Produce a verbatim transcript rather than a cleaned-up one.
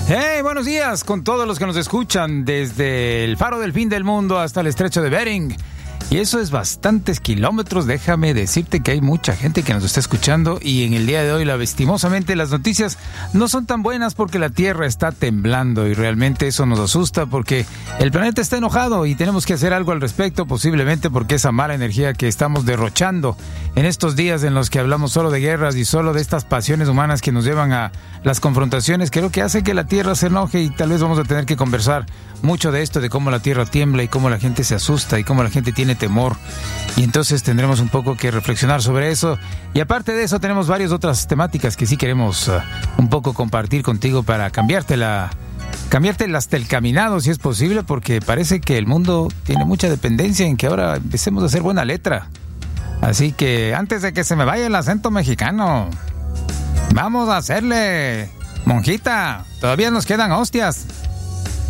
Hey, buenos días con todos los que nos escuchan desde el faro del fin del mundo hasta el estrecho de Bering. Y eso es bastantes kilómetros. Déjame decirte que hay mucha gente que nos está escuchando y en el día de hoy, lastimosamente, las noticias no son tan buenas porque la Tierra está temblando y realmente eso nos asusta porque el planeta está enojado y tenemos que hacer algo al respecto, posiblemente porque esa mala energía que estamos derrochando en estos días en los que hablamos solo de guerras y solo de estas pasiones humanas que nos llevan a las confrontaciones, creo que hace que la Tierra se enoje y tal vez vamos a tener que conversar mucho de esto, de cómo la Tierra tiembla y cómo la gente se asusta y cómo la gente tiene temor. Y entonces tendremos un poco que reflexionar sobre eso. Y aparte de eso tenemos varias otras temáticas que sí queremos uh, un poco compartir contigo para cambiarte la... cambiarte hasta el caminado si es posible, porque parece que el mundo tiene mucha dependencia en que ahora empecemos a hacer buena letra. Así que antes de que se me vaya el acento mexicano, vamos a hacerle, monjita, todavía nos quedan hostias.